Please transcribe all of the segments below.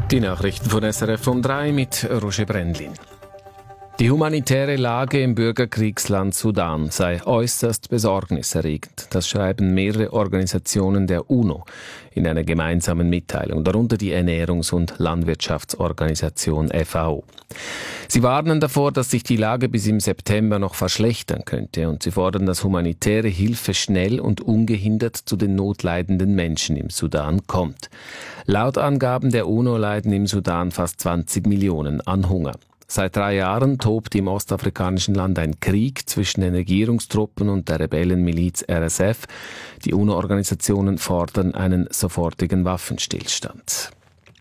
Die Nachrichten von SRF um 3 mit Roger Brendlin. Die humanitäre Lage im Bürgerkriegsland Sudan sei äußerst besorgniserregend. Das schreiben mehrere Organisationen der UNO in einer gemeinsamen Mitteilung, darunter die Ernährungs- und Landwirtschaftsorganisation FAO. Sie warnen davor, dass sich die Lage bis im September noch verschlechtern könnte, und sie fordern, dass humanitäre Hilfe schnell und ungehindert zu den notleidenden Menschen im Sudan kommt. Laut Angaben der UNO leiden im Sudan fast 20 Millionen an Hunger. Seit 3 Jahren tobt im ostafrikanischen Land ein Krieg zwischen den Regierungstruppen und der Rebellenmiliz RSF. Die UNO-Organisationen fordern einen sofortigen Waffenstillstand.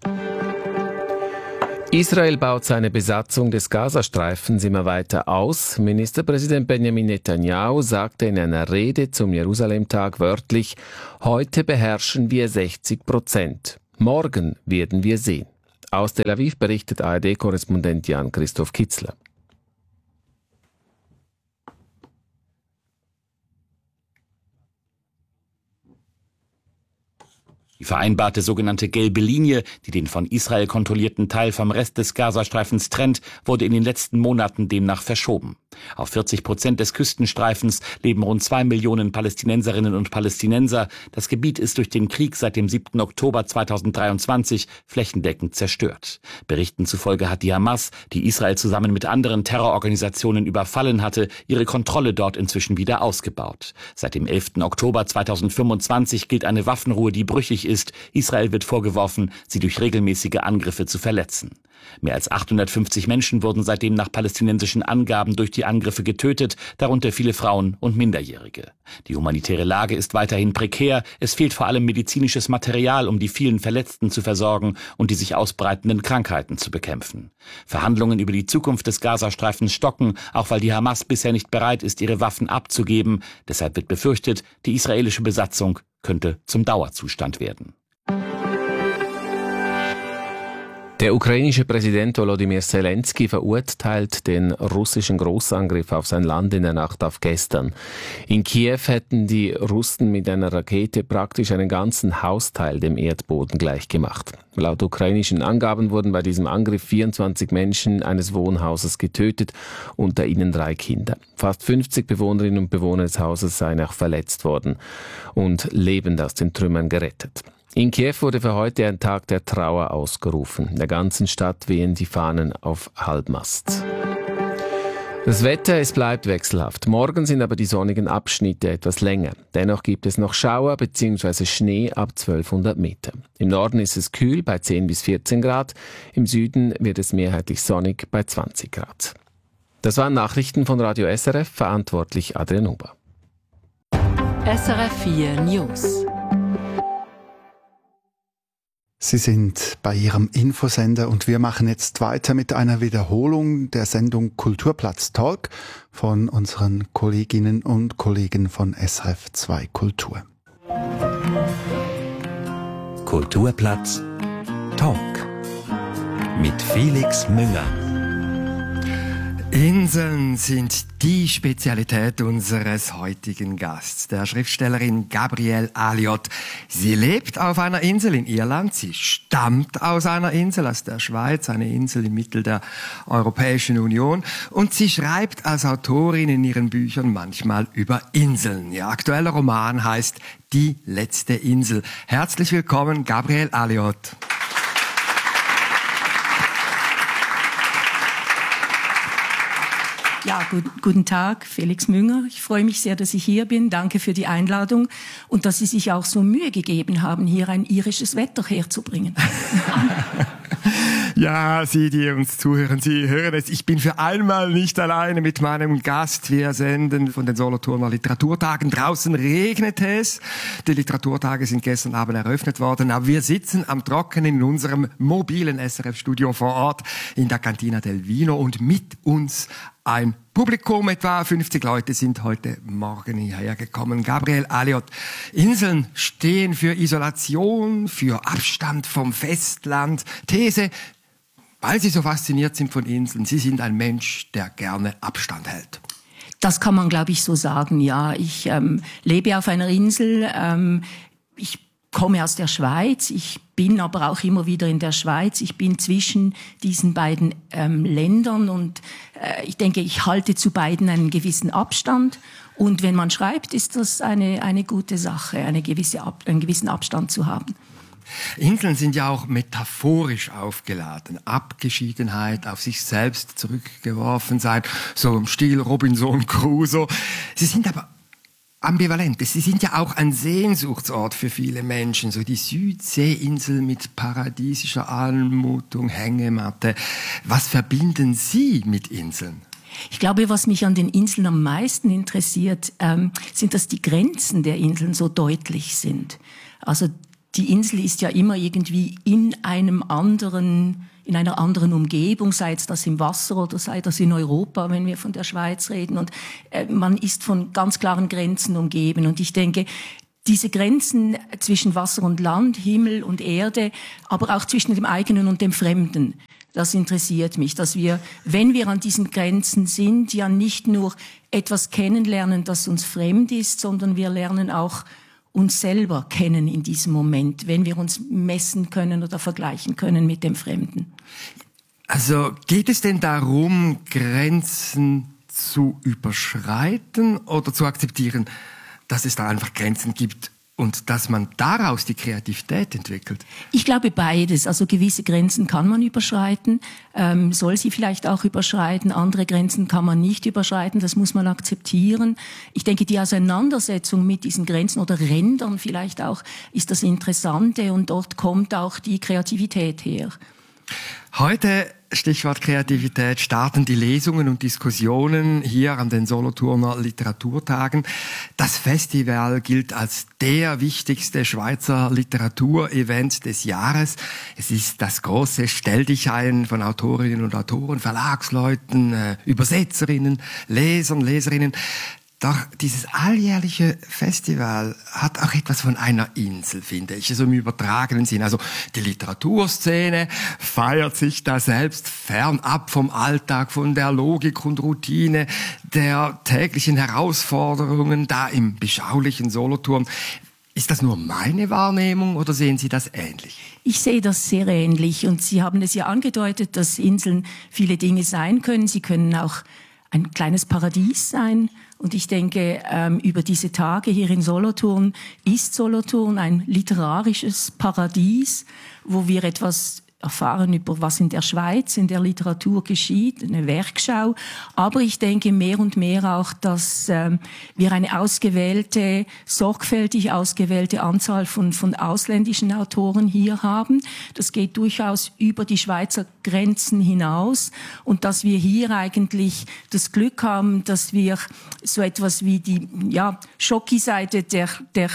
Israel baut seine Besatzung des Gazastreifens immer weiter aus. Ministerpräsident Benjamin Netanyahu sagte in einer Rede zum Jerusalemtag wörtlich: Heute beherrschen wir 60%. Morgen werden wir sehen. Aus Tel Aviv berichtet ARD-Korrespondent Jan-Christoph Kitzler. Die vereinbarte sogenannte gelbe Linie, die den von Israel kontrollierten Teil vom Rest des Gazastreifens trennt, wurde in den letzten Monaten demnach verschoben. Auf 40% des Küstenstreifens leben rund 2 Millionen Palästinenserinnen und Palästinenser. Das Gebiet ist durch den Krieg seit dem 7. Oktober 2023 flächendeckend zerstört. Berichten zufolge hat die Hamas, die Israel zusammen mit anderen Terrororganisationen überfallen hatte, ihre Kontrolle dort inzwischen wieder ausgebaut. Seit dem 11. Oktober 2025 gilt eine Waffenruhe, die brüchig ist. Israel wird vorgeworfen, sie durch regelmäßige Angriffe zu verletzen. Mehr als 850 Menschen wurden seitdem nach palästinensischen Angaben durch die Angriffe getötet, darunter viele Frauen und Minderjährige. Die humanitäre Lage ist weiterhin prekär. Es fehlt vor allem medizinisches Material, um die vielen Verletzten zu versorgen und die sich ausbreitenden Krankheiten zu bekämpfen. Verhandlungen über die Zukunft des Gazastreifens stocken, auch weil die Hamas bisher nicht bereit ist, ihre Waffen abzugeben. Deshalb wird befürchtet, die israelische Besatzung könnte zum Dauerzustand werden. Der ukrainische Präsident Volodymyr Zelensky verurteilt den russischen Großangriff auf sein Land in der Nacht auf gestern. In Kiew hätten die Russen mit einer Rakete praktisch einen ganzen Hausteil dem Erdboden gleichgemacht. Laut ukrainischen Angaben wurden bei diesem Angriff 24 Menschen eines Wohnhauses getötet, unter ihnen 3 Kinder. Fast 50 Bewohnerinnen und Bewohner des Hauses seien auch verletzt worden und lebend aus den Trümmern gerettet. In Kiew wurde für heute ein Tag der Trauer ausgerufen. In der ganzen Stadt wehen die Fahnen auf Halbmast. Das Wetter, es bleibt wechselhaft. Morgen sind aber die sonnigen Abschnitte etwas länger. Dennoch gibt es noch Schauer bzw. Schnee ab 1200 Meter. Im Norden ist es kühl bei 10 bis 14 Grad. Im Süden wird es mehrheitlich sonnig bei 20 Grad. Das waren Nachrichten von Radio SRF, verantwortlich Adrian Huber. SRF 4 News. Sie sind bei Ihrem Infosender und wir machen jetzt weiter mit einer Wiederholung der Sendung Kulturplatz Talk von unseren Kolleginnen und Kollegen von SRF 2 Kultur. Kulturplatz Talk mit Felix Münger. Inseln sind die Spezialität unseres heutigen Gasts, der Schriftstellerin Gabrielle Aliot. Sie lebt auf einer Insel in Irland, sie stammt aus einer Insel, aus der Schweiz, eine Insel im Mittel der Europäischen Union, und sie schreibt als Autorin in ihren Büchern manchmal über Inseln. Ihr aktueller Roman heißt Die letzte Insel. Herzlich willkommen, Gabrielle Aliot. Ja, guten Tag, Felix Münger. Ich freue mich sehr, dass ich hier bin. Danke für die Einladung und dass Sie sich auch so Mühe gegeben haben, hier ein irisches Wetter herzubringen. Ja, Sie, die uns zuhören, Sie hören es. Ich bin für einmal nicht alleine mit meinem Gast. Wir senden von den Solothurner Literaturtagen. Draußen regnet es. Die Literaturtage sind gestern Abend eröffnet worden, aber wir sitzen am Trockenen in unserem mobilen SRF-Studio vor Ort in der Cantina del Vino und mit uns ein Publikum, etwa 50 Leute sind heute Morgen hierher gekommen. Gabrielle Aliot, Inseln stehen für Isolation, für Abstand vom Festland. These, weil Sie so fasziniert sind von Inseln, Sie sind ein Mensch, der gerne Abstand hält. Das kann man, glaube ich, so sagen, ja. Ich lebe auf einer Insel. Ich komme aus der Schweiz, ich bin aber auch immer wieder in der Schweiz, ich bin zwischen diesen beiden Ländern und ich denke, ich halte zu beiden einen gewissen Abstand und wenn man schreibt, ist das eine gute Sache, einen gewissen Abstand zu haben. Inseln sind ja auch metaphorisch aufgeladen. Abgeschiedenheit, auf sich selbst zurückgeworfen sein, so im Stil Robinson Crusoe. Sie sind aber ambivalent. Sie sind ja auch ein Sehnsuchtsort für viele Menschen. So die Südseeinsel mit paradiesischer Anmutung, Hängematte. Was verbinden Sie mit Inseln? Ich glaube, was mich an den Inseln am meisten interessiert, sind, dass die Grenzen der Inseln so deutlich sind. Also die Insel ist ja immer irgendwie in einer anderen Umgebung, sei es das im Wasser oder sei das in Europa, wenn wir von der Schweiz reden. Und man ist von ganz klaren Grenzen umgeben. Und ich denke, diese Grenzen zwischen Wasser und Land, Himmel und Erde, aber auch zwischen dem eigenen und dem Fremden, das interessiert mich, dass wir, wenn wir an diesen Grenzen sind, ja nicht nur etwas kennenlernen, das uns fremd ist, sondern wir lernen auch uns selber kennen in diesem Moment, wenn wir uns messen können oder vergleichen können mit dem Fremden. Also geht es denn darum, Grenzen zu überschreiten oder zu akzeptieren, dass es da einfach Grenzen gibt und dass man daraus die Kreativität entwickelt? Ich glaube beides. Also gewisse Grenzen kann man überschreiten, soll sie vielleicht auch überschreiten. Andere Grenzen kann man nicht überschreiten, das muss man akzeptieren. Ich denke, die Auseinandersetzung mit diesen Grenzen oder Rändern vielleicht auch ist das Interessante und dort kommt auch die Kreativität her. Heute, Stichwort Kreativität, starten die Lesungen und Diskussionen hier an den Solothurner Literaturtagen. Das Festival gilt als der wichtigste Schweizer Literaturevent des Jahres. Es ist das große Stelldichein von Autorinnen und Autoren, Verlagsleuten, Übersetzerinnen, Lesern, Leserinnen. Doch dieses alljährliche Festival hat auch etwas von einer Insel, finde ich, so im übertragenen Sinn. Also die Literaturszene feiert sich da selbst fernab vom Alltag, von der Logik und Routine, der täglichen Herausforderungen da im beschaulichen Solothurn. Ist das nur meine Wahrnehmung oder sehen Sie das ähnlich? Ich sehe das sehr ähnlich und Sie haben es ja angedeutet, dass Inseln viele Dinge sein können. Sie können auch ein kleines Paradies sein. Und ich denke, über diese Tage hier in Solothurn ist Solothurn ein literarisches Paradies, wo wir etwas erfahren über was in der Schweiz, in der Literatur geschieht, eine Werkschau. Aber ich denke mehr und mehr auch, dass wir eine ausgewählte, sorgfältig ausgewählte Anzahl von ausländischen Autoren hier haben. Das geht durchaus über die Schweizer Grenzen hinaus. Und dass wir hier eigentlich das Glück haben, dass wir so etwas wie die Schocki-Seite der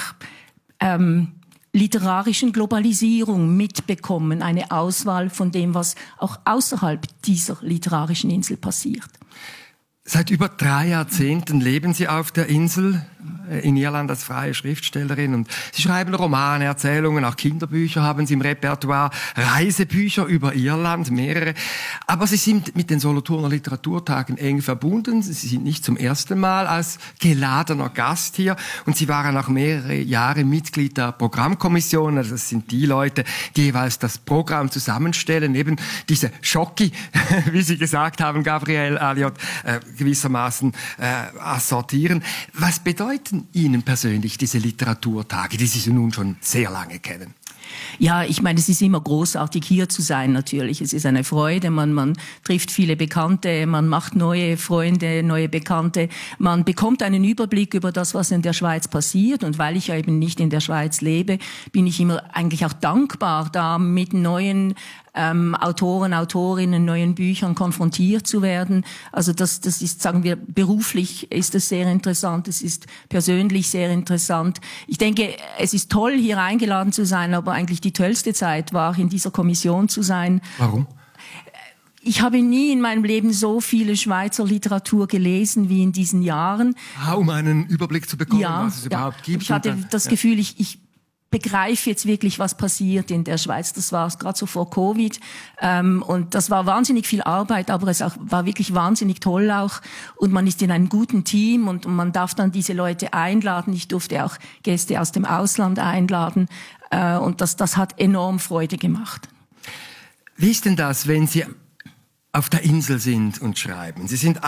literarischen Globalisierung mitbekommen, eine Auswahl von dem, was auch außerhalb dieser literarischen Insel passiert. Seit über 3 Jahrzehnten leben Sie auf der Insel, in Irland als freie Schriftstellerin. Und Sie schreiben Romane, Erzählungen, auch Kinderbücher haben Sie im Repertoire, Reisebücher über Irland, mehrere. Aber Sie sind mit den Solothurner Literaturtagen eng verbunden. Sie sind nicht zum ersten Mal als geladener Gast hier. Und Sie waren auch mehrere Jahre Mitglied der Programmkommission. Also das sind die Leute, die jeweils das Programm zusammenstellen. Eben diese Schocki, wie Sie gesagt haben, Gabrielle Alliot, gewissermaßen assortieren. Was bedeuten Ihnen persönlich diese Literaturtage, die Sie nun schon sehr lange kennen? Ja, ich meine, es ist immer großartig, hier zu sein natürlich. Es ist eine Freude, man trifft viele Bekannte, man macht neue Freunde, neue Bekannte. Man bekommt einen Überblick über das, was in der Schweiz passiert. Und weil ich ja eben nicht in der Schweiz lebe, bin ich immer eigentlich auch dankbar, da mit neuen Autoren, Autorinnen, neuen Büchern konfrontiert zu werden. Also das ist, sagen wir, beruflich ist es sehr interessant, es ist persönlich sehr interessant. Ich denke, es ist toll, hier eingeladen zu sein, aber eigentlich die tollste Zeit war, in dieser Kommission zu sein. Warum? Ich habe nie in meinem Leben so viele Schweizer Literatur gelesen wie in diesen Jahren. Um einen Überblick zu bekommen, was es überhaupt gibt. Ich hatte das Gefühl, ich begreife jetzt wirklich, was passiert in der Schweiz. Das war gerade so vor Covid. Und das war wahnsinnig viel Arbeit, aber es war wirklich wahnsinnig toll auch. Und man ist in einem guten Team und man darf dann diese Leute einladen. Ich durfte auch Gäste aus dem Ausland einladen. Und das hat enorm Freude gemacht. Wie ist denn das, wenn Sie auf der Insel sind und schreiben? Sie sind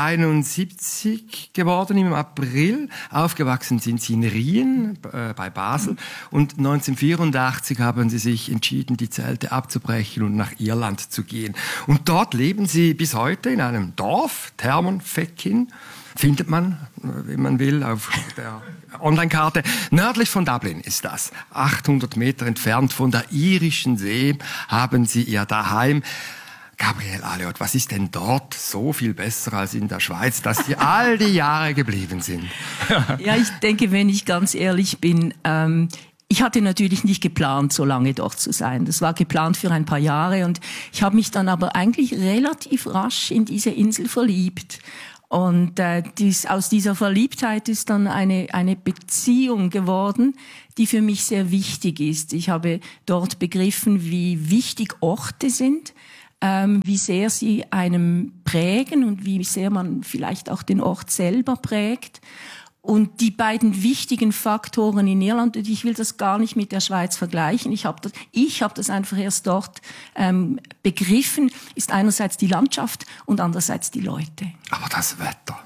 71 geworden im April, aufgewachsen sind Sie in Rien bei Basel und 1984 haben Sie sich entschieden, die Zelte abzubrechen und nach Irland zu gehen. Und dort leben Sie bis heute in einem Dorf, Termonfeckin, findet man, wenn man will, auf der Online-Karte. Nördlich von Dublin ist das. 800 Meter entfernt von der irischen See haben Sie Ihr Daheim. Gabriele Alliot, was ist denn dort so viel besser als in der Schweiz, dass Sie all die Jahre geblieben sind? Ja, ich denke, wenn ich ganz ehrlich bin, ich hatte natürlich nicht geplant, so lange dort zu sein. Das war geplant für ein paar Jahre und ich habe mich dann aber eigentlich relativ rasch in diese Insel verliebt. Und aus dieser Verliebtheit ist dann eine Beziehung geworden, die für mich sehr wichtig ist. Ich habe dort begriffen, wie wichtig Orte sind, wie sehr sie einem prägen und wie sehr man vielleicht auch den Ort selber prägt. Und die beiden wichtigen Faktoren in Irland, und ich will das gar nicht mit der Schweiz vergleichen, ich habe das einfach erst dort begriffen, ist einerseits die Landschaft und andererseits die Leute. Aber das Wetter?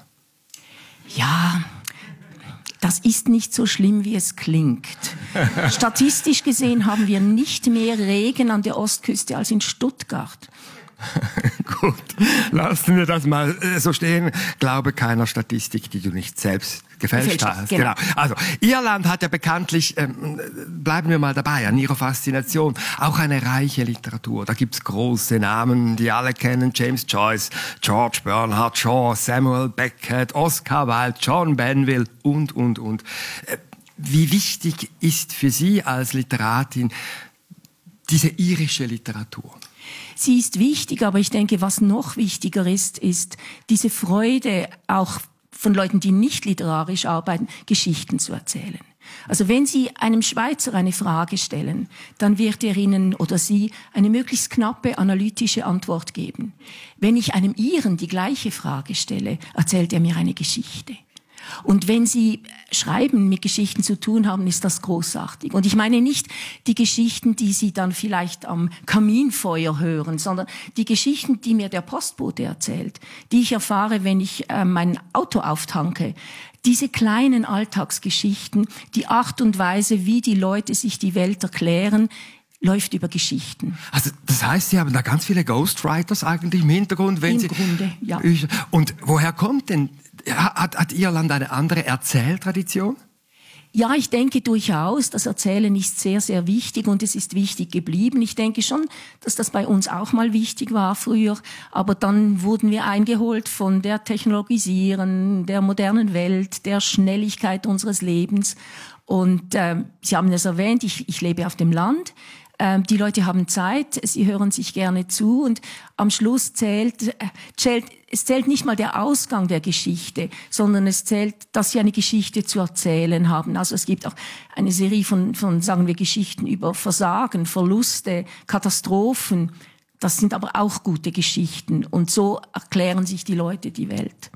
Ja, das ist nicht so schlimm, wie es klingt. Statistisch gesehen haben wir nicht mehr Regen an der Ostküste als in Stuttgart. Gut, lassen wir das mal so stehen. Glaube keiner Statistik, die du nicht selbst gefälscht hast. Genau. Also, Irland hat ja bekanntlich, bleiben wir mal dabei, an ihrer Faszination, auch eine reiche Literatur. Da gibt's große Namen, die alle kennen. James Joyce, George Bernard Shaw, Samuel Beckett, Oscar Wilde, John Banville und. Wie wichtig ist für Sie als Literatin diese irische Literatur? Sie ist wichtig, aber ich denke, was noch wichtiger ist diese Freude auch von Leuten, die nicht literarisch arbeiten, Geschichten zu erzählen. Also wenn Sie einem Schweizer eine Frage stellen, dann wird er Ihnen oder sie eine möglichst knappe, analytische Antwort geben. Wenn ich einem Iren die gleiche Frage stelle, erzählt er mir eine Geschichte. Und wenn Sie Schreiben mit Geschichten zu tun haben, ist das großartig. Und ich meine nicht die Geschichten, die Sie dann vielleicht am Kaminfeuer hören, sondern die Geschichten, die mir der Postbote erzählt, die ich erfahre, wenn ich mein Auto auftanke. Diese kleinen Alltagsgeschichten, die Art und Weise, wie die Leute sich die Welt erklären, läuft über Geschichten. Also das heißt, Sie haben da ganz viele Ghostwriters eigentlich im Hintergrund, wenn Im Grunde, ja. Und woher kommt denn, hat Irland eine andere Erzähltradition? Ja, ich denke durchaus, das Erzählen ist sehr, sehr wichtig und es ist wichtig geblieben. Ich denke schon, dass das bei uns auch mal wichtig war früher, aber dann wurden wir eingeholt von der Technologisierung, der modernen Welt, der Schnelligkeit unseres Lebens. Und Sie haben es erwähnt, ich lebe auf dem Land. Die Leute haben Zeit, sie hören sich gerne zu und am Schluss zählt nicht mal der Ausgang der Geschichte, sondern es zählt, dass sie eine Geschichte zu erzählen haben. Also es gibt auch eine Serie von sagen wir, Geschichten über Versagen, Verluste, Katastrophen. Das sind aber auch gute Geschichten und so erklären sich die Leute die Welt.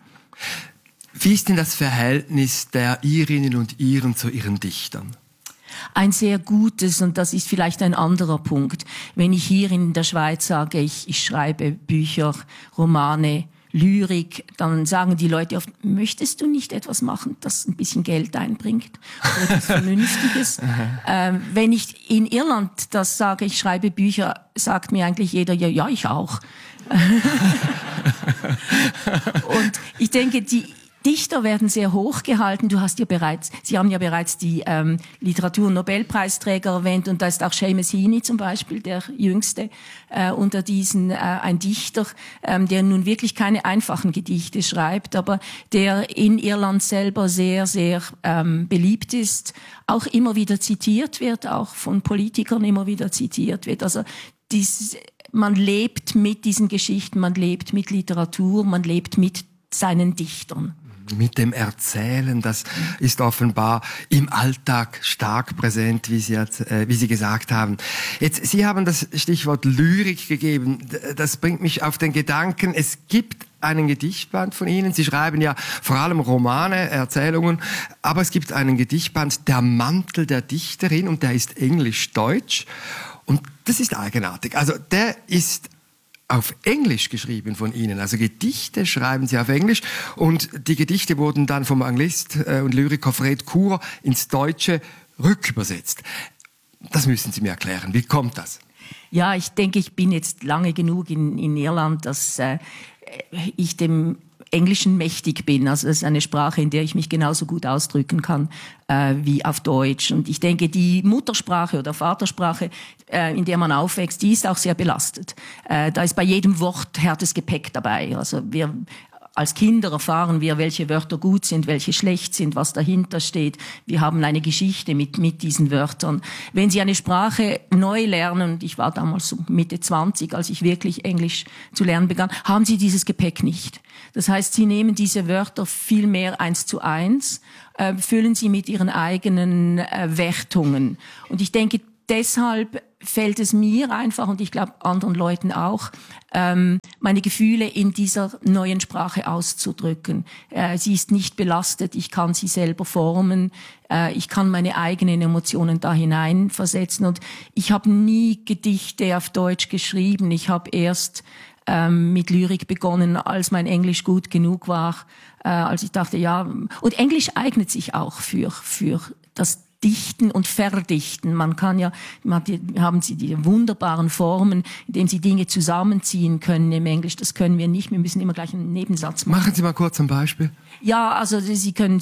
Wie ist denn das Verhältnis der Irinnen und Iren zu ihren Dichtern? Ein sehr gutes, und das ist vielleicht ein anderer Punkt. Wenn ich hier in der Schweiz sage, ich schreibe Bücher, Romane, Lyrik, dann sagen die Leute oft, möchtest du nicht etwas machen, das ein bisschen Geld einbringt oder etwas Vernünftiges? Wenn ich in Irland das sage, ich schreibe Bücher, sagt mir eigentlich jeder, ja, ich auch. Und ich denke, die Dichter werden sehr hoch gehalten. Sie haben ja bereits die Literatur-Nobelpreisträger erwähnt und da ist auch Seamus Heaney zum Beispiel, der jüngste unter diesen, ein Dichter, der nun wirklich keine einfachen Gedichte schreibt, aber der in Irland selber sehr, sehr beliebt ist, auch immer wieder zitiert wird, auch von Politikern immer wieder zitiert wird. Also man lebt mit diesen Geschichten, man lebt mit Literatur, man lebt mit seinen Dichtern. Mit dem Erzählen, das ist offenbar im Alltag stark präsent, wie Sie gesagt haben. Jetzt, Sie haben das Stichwort Lyrik gegeben. Das bringt mich auf den Gedanken, es gibt einen Gedichtband von Ihnen. Sie schreiben ja vor allem Romane, Erzählungen, aber es gibt einen Gedichtband, Der Mantel der Dichterin, und der ist englisch-deutsch. Und das ist eigenartig. Also der ist auf Englisch geschrieben von Ihnen. Also Gedichte schreiben Sie auf Englisch, und die Gedichte wurden dann vom Anglist und Lyriker Fred Kurer ins Deutsche rückübersetzt. Das müssen Sie mir erklären. Wie kommt das? Ja, ich denke, ich bin jetzt lange genug in Irland, dass ich dem Englischen mächtig bin. Also das ist eine Sprache, in der ich mich genauso gut ausdrücken kann wie auf Deutsch. Und ich denke, die Muttersprache oder Vatersprache, in der man aufwächst, die ist auch sehr belastet. Da ist bei jedem Wort hartes Gepäck dabei. Also wir als Kinder erfahren wir, welche Wörter gut sind, welche schlecht sind, was dahinter steht. Wir haben eine Geschichte mit diesen Wörtern. Wenn Sie eine Sprache neu lernen, und ich war damals so Mitte 20, als ich wirklich Englisch zu lernen begann, haben Sie dieses Gepäck nicht. Das heißt, Sie nehmen diese Wörter viel mehr 1:1, füllen sie mit Ihren eigenen Wertungen. Und ich denke, deshalb fällt es mir einfach, und ich glaube anderen Leuten auch, meine Gefühle in dieser neuen Sprache auszudrücken. Sie ist nicht belastet, ich kann sie selber formen, ich kann meine eigenen Emotionen da hineinversetzen. Und ich habe nie Gedichte auf Deutsch geschrieben. Ich habe erst mit Lyrik begonnen, als mein Englisch gut genug war, als ich dachte, ja, und Englisch eignet sich auch für das Dichten und Verdichten. Man kann ja, haben Sie die wunderbaren Formen, indem Sie Dinge zusammenziehen können im Englisch. Das können wir nicht. Wir müssen immer gleich einen Nebensatz machen. Machen Sie mal kurz ein Beispiel. Ja, also Sie können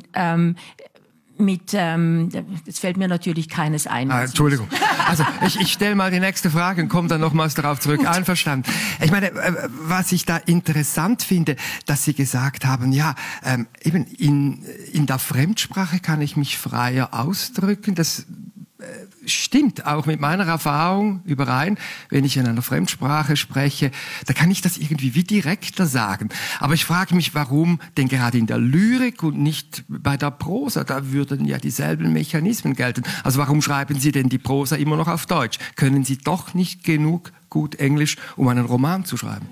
jetzt fällt mir natürlich keines ein. Entschuldigung. Also ich stelle mal die nächste Frage und komme dann nochmals darauf zurück. Einverstanden. Ich meine, was ich da interessant finde, dass Sie gesagt haben, ja, eben in der Fremdsprache kann ich mich freier ausdrücken. Das stimmt auch mit meiner Erfahrung überein. Wenn ich in einer Fremdsprache spreche, da kann ich das irgendwie wie direkter sagen. Aber ich frage mich, warum denn gerade in der Lyrik und nicht bei der Prosa? Da würden ja dieselben Mechanismen gelten. Also warum schreiben Sie denn die Prosa immer noch auf Deutsch? Können Sie doch nicht genug gut Englisch, um einen Roman zu schreiben?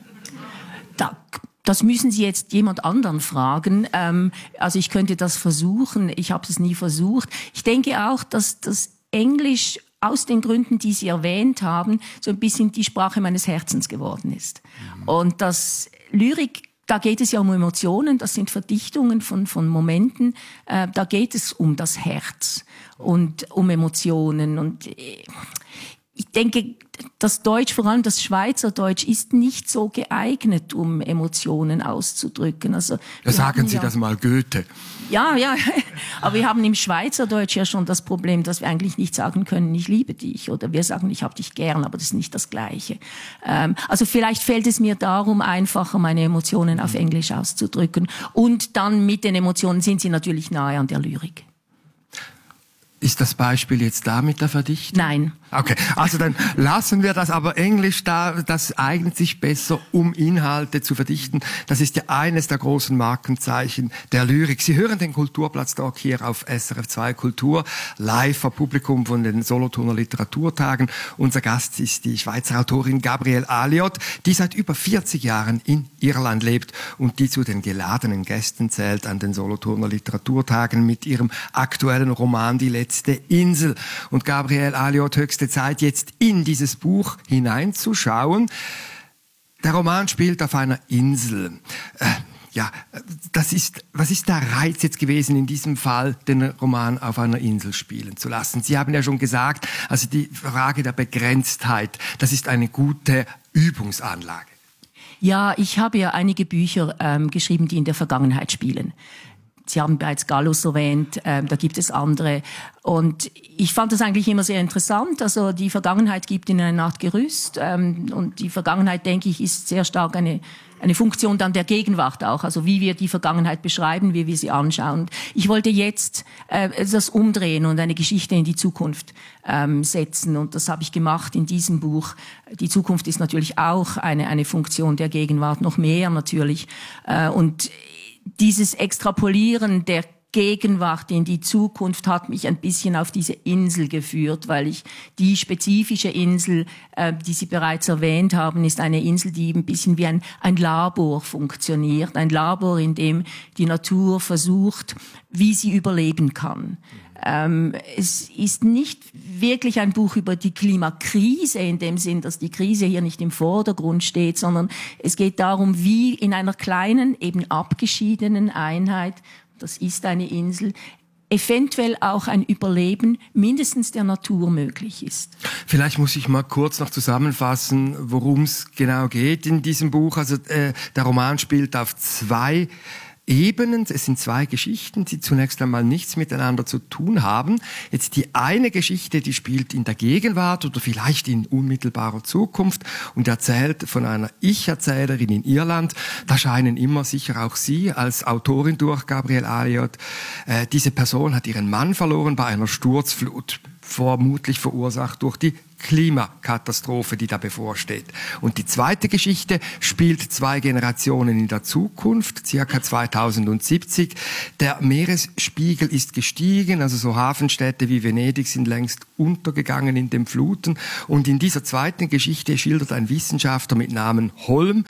Das müssen Sie jetzt jemand anderen fragen. Also ich könnte das versuchen. Ich habe es nie versucht. Ich denke auch, dass das Englisch aus den Gründen, die Sie erwähnt haben, so ein bisschen die Sprache meines Herzens geworden ist. Und das Lyrik, da geht es ja um Emotionen, das sind Verdichtungen von Momenten, da geht es um das Herz und um Emotionen. Und ich denke, das Deutsch, vor allem das Schweizerdeutsch, ist nicht so geeignet, um Emotionen auszudrücken. Also sagen Sie das mal Goethe. Ja, aber wir haben im Schweizerdeutsch ja schon das Problem, dass wir eigentlich nicht sagen können, ich liebe dich, oder wir sagen, ich hab dich gern, aber das ist nicht das Gleiche. Also vielleicht fällt es mir darum einfacher, meine Emotionen auf Englisch auszudrücken. Und dann mit den Emotionen sind sie natürlich nahe an der Lyrik. Ist das Beispiel jetzt da mit der Verdichtung? Nein. Okay, also dann lassen wir das, aber Englisch da, das eignet sich besser, um Inhalte zu verdichten. Das ist ja eines der großen Markenzeichen der Lyrik. Sie hören den Kulturplatz-Talk hier auf SRF 2 Kultur, live vor Publikum von den Solothurner Literaturtagen. Unser Gast ist die Schweizer Autorin Gabrielle Aliot, die seit über 40 Jahren in Irland lebt und die zu den geladenen Gästen zählt an den Solothurner Literaturtagen mit ihrem aktuellen Roman Die letzte Insel. Und Gabrielle Aliot, höchste Zeit, jetzt in dieses Buch hineinzuschauen. Der Roman spielt auf einer Insel. Was ist der Reiz jetzt gewesen, in diesem Fall den Roman auf einer Insel spielen zu lassen? Sie haben ja schon gesagt, also die Frage der Begrenztheit, das ist eine gute Übungsanlage. Ja, ich habe ja einige Bücher geschrieben, die in der Vergangenheit spielen. Sie haben bereits Gallus erwähnt, da gibt es andere. Und ich fand das eigentlich immer sehr interessant. Also die Vergangenheit gibt Ihnen eine Art Gerüst. Und die Vergangenheit, denke ich, ist sehr stark eine Funktion dann der Gegenwart auch. Also wie wir die Vergangenheit beschreiben, wie wir sie anschauen. Ich wollte jetzt das umdrehen und eine Geschichte in die Zukunft setzen. Und das habe ich gemacht in diesem Buch. Die Zukunft ist natürlich auch eine Funktion der Gegenwart, noch mehr natürlich. Und dieses Extrapolieren der Gegenwart in die Zukunft hat mich ein bisschen auf diese Insel geführt, weil ich die spezifische Insel, die Sie bereits erwähnt haben, ist eine Insel, die ein bisschen wie ein Labor funktioniert. Ein Labor, in dem die Natur versucht, wie sie überleben kann. Es ist nicht wirklich ein Buch über die Klimakrise in dem Sinn, dass die Krise hier nicht im Vordergrund steht, sondern es geht darum, wie in einer kleinen, eben abgeschiedenen Einheit, das ist eine Insel, eventuell auch ein Überleben mindestens der Natur möglich ist. Vielleicht muss ich mal kurz noch zusammenfassen, worum es genau geht in diesem Buch. Also der Roman spielt auf 2 Ebenen. Es sind 2 Geschichten, die zunächst einmal nichts miteinander zu tun haben. Jetzt die eine Geschichte, die spielt in der Gegenwart oder vielleicht in unmittelbarer Zukunft und erzählt von einer Ich-Erzählerin in Irland. Da scheinen immer sicher auch Sie als Autorin durch, Gabrielle Aliot. Diese Person hat ihren Mann verloren bei einer Sturzflut, vermutlich verursacht durch die Klimakatastrophe, die da bevorsteht. Und die zweite Geschichte spielt 2 Generationen in der Zukunft, circa 2070. Der Meeresspiegel ist gestiegen, also so Hafenstädte wie Venedig sind längst untergegangen in den Fluten. Und in dieser zweiten Geschichte schildert ein Wissenschaftler mit Namen Holm,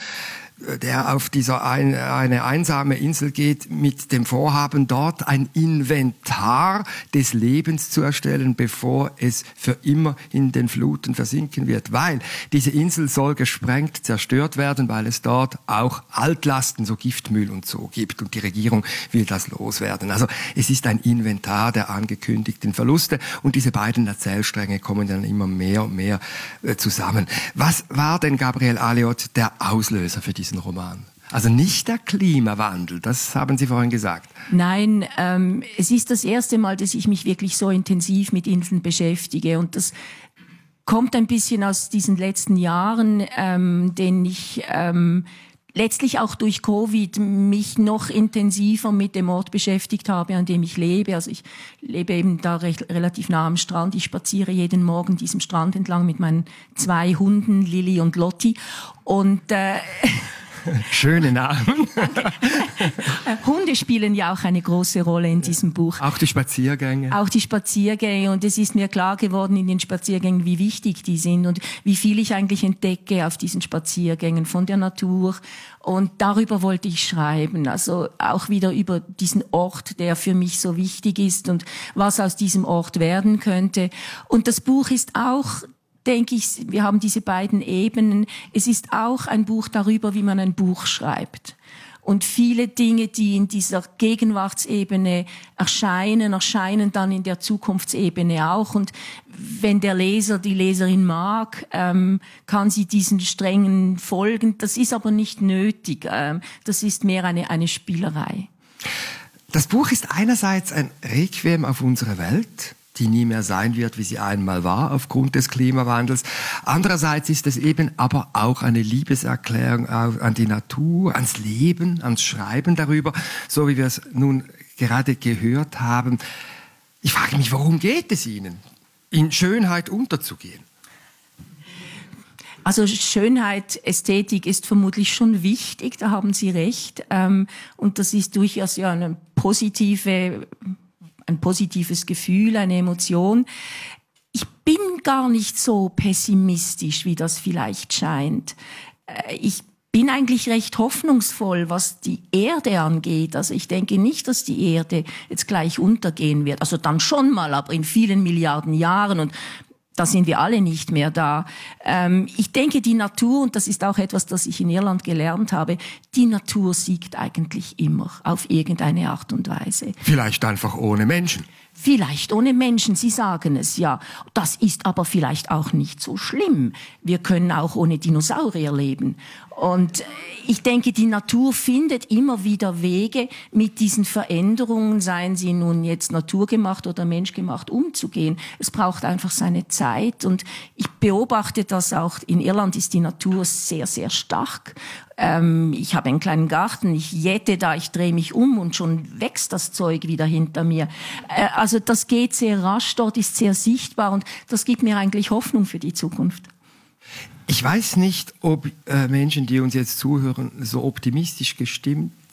der auf eine einsame Insel geht, mit dem Vorhaben, dort ein Inventar des Lebens zu erstellen, bevor es für immer in den Fluten versinken wird. Weil diese Insel soll gesprengt, zerstört werden, weil es dort auch Altlasten, so Giftmüll und so gibt. Und die Regierung will das loswerden. Also es ist ein Inventar der angekündigten Verluste. Und diese beiden Erzählstränge kommen dann immer mehr und mehr zusammen. Was war denn, Gabrielle Aliot, der Auslöser für diesen Roman? Also nicht der Klimawandel, das haben Sie vorhin gesagt. Nein, es ist das erste Mal, dass ich mich wirklich so intensiv mit Inseln beschäftige und das kommt ein bisschen aus diesen letzten Jahren, denen ich letztlich auch durch Covid mich noch intensiver mit dem Ort beschäftigt habe, an dem ich lebe. Also ich lebe eben da relativ nah am Strand. Ich spaziere jeden Morgen diesem Strand entlang mit meinen 2 Hunden, Lilly und Lotti. Und schöne Namen. Hunde spielen ja auch eine große Rolle in diesem Buch. Auch die Spaziergänge. Auch die Spaziergänge. Und es ist mir klar geworden in den Spaziergängen, wie wichtig die sind und wie viel ich eigentlich entdecke auf diesen Spaziergängen von der Natur. Und darüber wollte ich schreiben. Also auch wieder über diesen Ort, der für mich so wichtig ist und was aus diesem Ort werden könnte. Und das Buch ist auch, denke ich, wir haben diese beiden Ebenen. Es ist auch ein Buch darüber, wie man ein Buch schreibt. Und viele Dinge, die in dieser Gegenwartsebene erscheinen dann in der Zukunftsebene auch. Und wenn der Leser, die Leserin mag, kann sie diesen Strängen folgen. Das ist aber nicht nötig. Das ist mehr eine Spielerei. Das Buch ist einerseits ein Requiem auf unsere Welt, die nie mehr sein wird, wie sie einmal war, aufgrund des Klimawandels. Andererseits ist es eben aber auch eine Liebeserklärung an die Natur, ans Leben, ans Schreiben darüber, so wie wir es nun gerade gehört haben. Ich frage mich, worum geht es Ihnen, in Schönheit unterzugehen? Also Schönheit, Ästhetik ist vermutlich schon wichtig, da haben Sie recht. Und das ist durchaus ja ein positives Gefühl, eine Emotion. Ich bin gar nicht so pessimistisch, wie das vielleicht scheint. Ich bin eigentlich recht hoffnungsvoll, was die Erde angeht. Also ich denke nicht, dass die Erde jetzt gleich untergehen wird. Also dann schon mal, aber in vielen Milliarden Jahren. Und da sind wir alle nicht mehr da. Ich denke, die Natur, und das ist auch etwas, das ich in Irland gelernt habe, die Natur siegt eigentlich immer auf irgendeine Art und Weise. Vielleicht einfach ohne Menschen. Vielleicht ohne Menschen, Sie sagen es, ja. Das ist aber vielleicht auch nicht so schlimm. Wir können auch ohne Dinosaurier leben. Und ich denke, die Natur findet immer wieder Wege, mit diesen Veränderungen, seien sie nun jetzt naturgemacht oder menschgemacht, umzugehen. Es braucht einfach seine Zeit. Und ich beobachte das auch. In Irland ist die Natur sehr, sehr stark. Ich habe einen kleinen Garten, ich jäte da, ich drehe mich um und schon wächst das Zeug wieder hinter mir. Also das geht sehr rasch, dort ist sehr sichtbar und das gibt mir eigentlich Hoffnung für die Zukunft. Ich weiß nicht, ob Menschen, die uns jetzt zuhören, so optimistisch gestimmt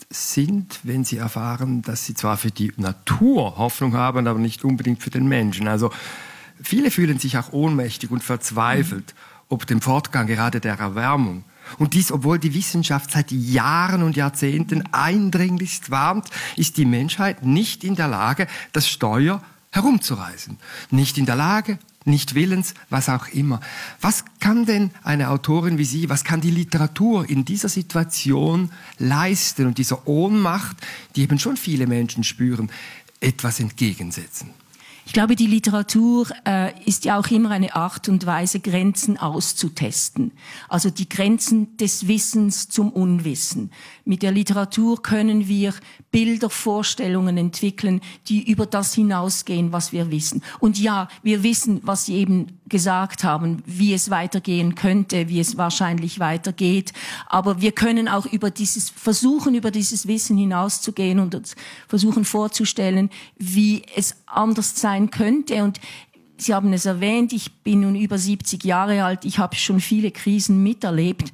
sind, wenn sie erfahren, dass sie zwar für die Natur Hoffnung haben, aber nicht unbedingt für den Menschen. Also viele fühlen sich auch ohnmächtig und verzweifelt ob dem Fortgang gerade der Erwärmung. Und dies, obwohl die Wissenschaft seit Jahren und Jahrzehnten eindringlichst warnt, ist die Menschheit nicht in der Lage, das Steuer herumzureißen. Nicht in der Lage, nicht willens, was auch immer. Was kann denn eine Autorin wie Sie, was kann die Literatur in dieser Situation leisten und dieser Ohnmacht, die eben schon viele Menschen spüren, etwas entgegensetzen? Ich glaube, die Literatur ist ja auch immer eine Art und Weise, Grenzen auszutesten. Also die Grenzen des Wissens zum Unwissen. Mit der Literatur können wir Bilder, Vorstellungen entwickeln, die über das hinausgehen, was wir wissen. Und ja, wir wissen, was Sie eben gesagt haben, wie es weitergehen könnte, wie es wahrscheinlich weitergeht. Aber wir können auch versuchen, über dieses Wissen hinauszugehen und uns versuchen vorzustellen, wie es anders sein könnte. Und Sie haben es erwähnt, ich bin nun über 70 Jahre alt, ich habe schon viele Krisen miterlebt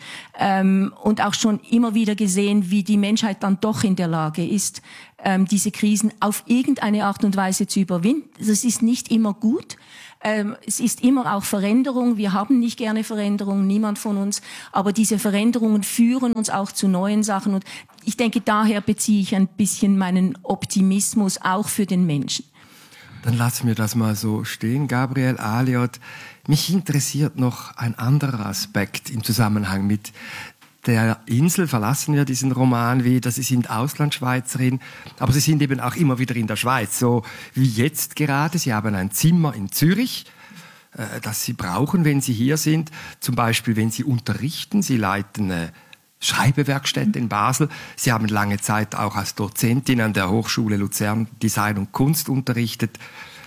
und auch schon immer wieder gesehen, wie die Menschheit dann doch in der Lage ist, diese Krisen auf irgendeine Art und Weise zu überwinden. Das ist nicht immer gut. Es ist immer auch Veränderung. Wir haben nicht gerne Veränderung, niemand von uns. Aber diese Veränderungen führen uns auch zu neuen Sachen. Und ich denke, daher beziehe ich ein bisschen meinen Optimismus auch für den Menschen. Dann lassen wir das mal so stehen, Gabriel Aliot. Mich interessiert noch ein anderer Aspekt im Zusammenhang mit der Insel. Verlassen wir diesen Roman wieder. Sie sind Auslandschweizerin, aber Sie sind eben auch immer wieder in der Schweiz, so wie jetzt gerade. Sie haben ein Zimmer in Zürich, das Sie brauchen, wenn Sie hier sind. Zum Beispiel, wenn Sie unterrichten. Sie leiten Schreibewerkstätte in Basel. Sie haben lange Zeit auch als Dozentin an der Hochschule Luzern Design und Kunst unterrichtet.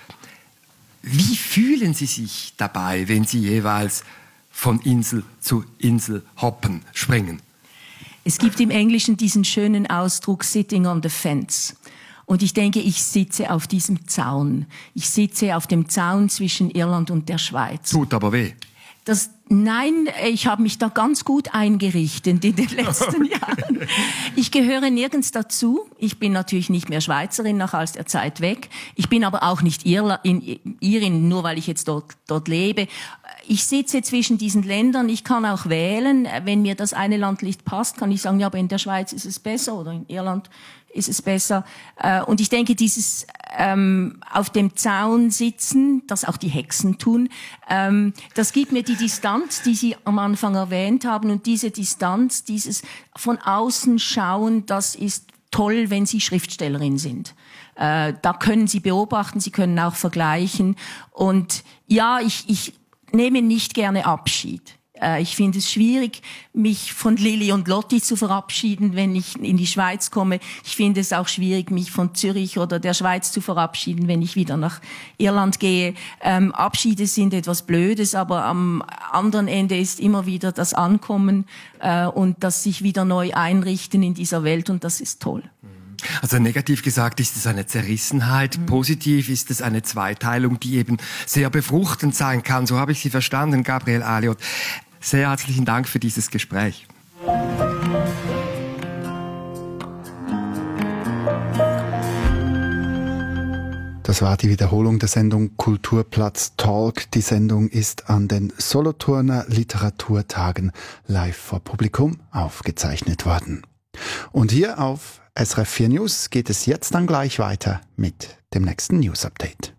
Wie fühlen Sie sich dabei, wenn Sie jeweils von Insel zu Insel hoppen, springen? Es gibt im Englischen diesen schönen Ausdruck sitting on the fence. Und ich denke, ich sitze auf diesem Zaun. Ich sitze auf dem Zaun zwischen Irland und der Schweiz. Tut aber weh. Nein, ich habe mich da ganz gut eingerichtet in den letzten Jahren. Ich gehöre nirgends dazu. Ich bin natürlich nicht mehr Schweizerin, nach all der Zeit weg. Ich bin aber auch nicht Irin, nur weil ich jetzt dort lebe. Ich sitze zwischen diesen Ländern. Ich kann auch wählen. Wenn mir das eine Land nicht passt, kann ich sagen, ja, aber in der Schweiz ist es besser oder in Irland ist es besser. Und ich denke, dieses auf dem Zaun sitzen, das auch die Hexen tun, das gibt mir die Distanz, die Sie am Anfang erwähnt haben. Und diese Distanz, dieses von außen schauen, das ist toll, wenn Sie Schriftstellerin sind. Da können Sie beobachten, Sie können auch vergleichen. Und ja, ich nehme nicht gerne Abschied. Ich finde es schwierig, mich von Lili und Lotti zu verabschieden, wenn ich in die Schweiz komme. Ich finde es auch schwierig, mich von Zürich oder der Schweiz zu verabschieden, wenn ich wieder nach Irland gehe. Abschiede sind etwas Blödes, aber am anderen Ende ist immer wieder das Ankommen und das sich wieder neu einrichten in dieser Welt, und das ist toll. Also negativ gesagt ist es eine Zerrissenheit, positiv ist es eine Zweiteilung, die eben sehr befruchtend sein kann. So habe ich Sie verstanden, Gabriel Aliot. Sehr herzlichen Dank für dieses Gespräch. Das war die Wiederholung der Sendung Kulturplatz Talk. Die Sendung ist an den Solothurner Literaturtagen live vor Publikum aufgezeichnet worden. Und hier auf SRF 4 News geht es jetzt dann gleich weiter mit dem nächsten News Update.